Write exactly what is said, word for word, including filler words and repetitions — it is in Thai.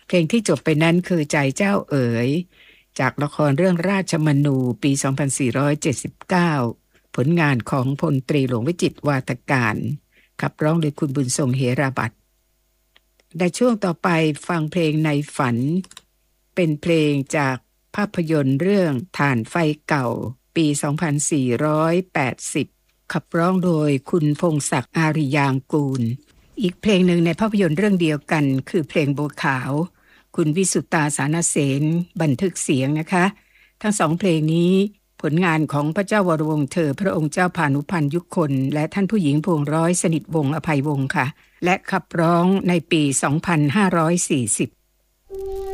เพลงที่จบไปนั้นคือใจเจ้าเอ๋ยจากละครเรื่องราชมนูปี สองพันสี่ร้อยเจ็ดสิบเก้า ผลงานของพลตรีหลวงวิจิตรวาทการขับร้องโดยคุณบุญทรงเหราบัตรในช่วงต่อไปฟังเพลงในฝันเป็นเพลงจากภาพยนตร์เรื่องถ่านไฟเก่าปี สองพันสี่ร้อยแปดสิบ ขับร้องโดยคุณพงศักดิ์อาริยางกูลอีกเพลงหนึ่งในภาพยนตร์เรื่องเดียวกันคือเพลงบัวขาวคุณวิสุตตาสานเสนบันทึกเสียงนะคะทั้งสองเพลงนี้ผลงานของพระเจ้าวรวงศ์เธอพระองค์เจ้าพานุพันธ์ยุคลและท่านผู้หญิงพวงร้อยสนิทวงศ์อภัยวงศ์ค่ะและขับร้องในปี สองพันห้าร้อยสี่สิบ